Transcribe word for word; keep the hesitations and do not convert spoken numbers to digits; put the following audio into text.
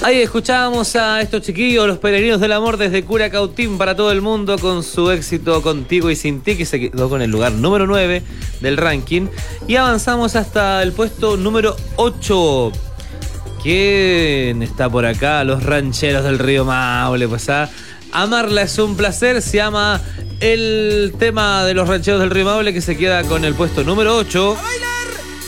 Ahí escuchábamos a estos chiquillos, los peregrinos del amor desde Curacautín para todo el mundo con su éxito Contigo y Sin Ti, que se quedó con el lugar número nueve del ranking. Y avanzamos hasta el puesto número ocho. ¿Quién está por acá? Los rancheros del río Maule. Pues a amarla es un placer. Se llama el tema de los rancheros del río Maule, que se queda con el puesto número ocho.